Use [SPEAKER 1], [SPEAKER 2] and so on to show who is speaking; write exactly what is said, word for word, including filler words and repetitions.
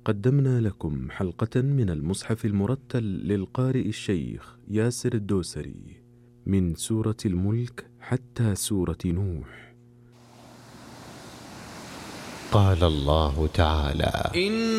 [SPEAKER 1] قدمنا لكم حلقة من المصحف المرتل للقارئ الشيخ ياسر الدوسري من سورة الملك حتى سورة نوح.
[SPEAKER 2] قال الله تعالى: